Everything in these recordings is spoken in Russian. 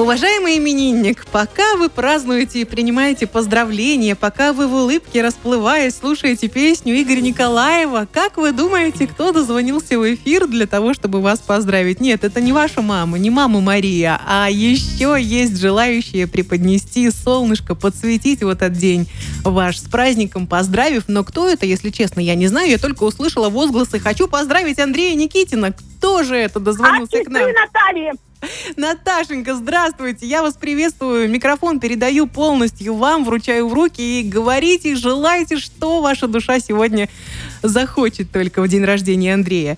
Уважаемый именинник, пока вы празднуете и принимаете поздравления, пока вы в улыбке, расплываясь, слушаете песню Игоря Николаева, как вы думаете, кто дозвонился в эфир для того, чтобы вас поздравить? Нет, это не ваша мама, не мама Мария, а еще есть желающие преподнести солнышко, подсветить в этот день ваш с праздником, поздравив. Но кто это, если честно, я не знаю. Я только услышала возгласы «Хочу поздравить Андрея Никитина». Кто же это дозвонился к нам? Наталья. Наташенька, здравствуйте, я вас приветствую, микрофон передаю полностью вам, вручаю в руки и говорите, желайте, что ваша душа сегодня захочет только в день рождения Андрея.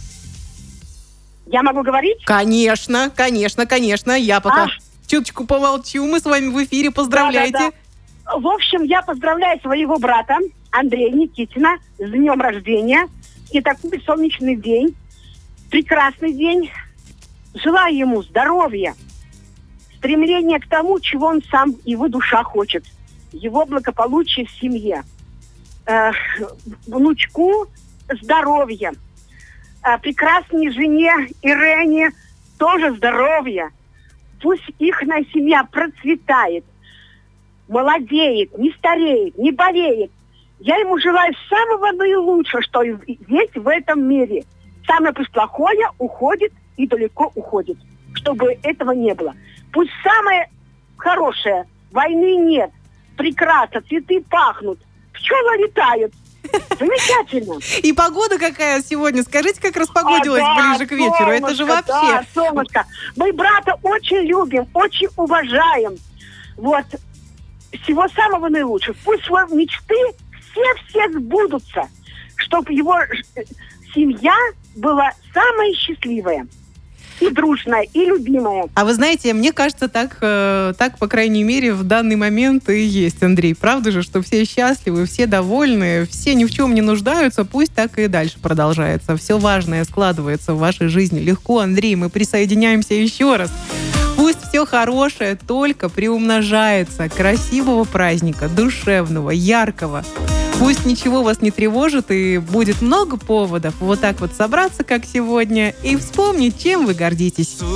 Я могу говорить? Конечно, я пока чуточку помолчу, мы с вами в эфире, поздравляйте. Да. В общем, я поздравляю своего брата Андрея Никитина с днем рождения и такой солнечный день, прекрасный день. Желаю ему здоровья, стремления к тому, чего он сам, его душа хочет. Его благополучие в семье. Внучку здоровья. Прекрасной жене Ирене тоже здоровья. Пусть ихная семья процветает, молодеет, не стареет, не болеет. Я ему желаю самого наилучшего, что есть в этом мире. Самое пусть плохое уходит и далеко уходит, чтобы этого не было. Пусть самое хорошее, войны нет, прекрасно, цветы пахнут, пчелы летают. Замечательно. И погода какая сегодня? Скажите, как распогодилась ближе к вечеру? Солнышко, это же вообще... Да, солнышко. Мы брата очень любим, очень уважаем. Вот. Всего самого наилучшего. Пусть свои мечты все сбудутся, чтобы его семья была самая счастливая. И дружная, и любимая. А вы знаете, мне кажется, так, по крайней мере, в данный момент и есть, Андрей. Правда же, что все счастливы, все довольны, все ни в чем не нуждаются, пусть так и дальше продолжается. Все важное складывается в вашей жизни легко, Андрей, мы присоединяемся еще раз. Пусть все хорошее только приумножается. Красивого праздника, душевного, яркого. Пусть ничего вас не тревожит и будет много поводов вот так вот собраться, как сегодня, и вспомнить, чем вы гордитесь.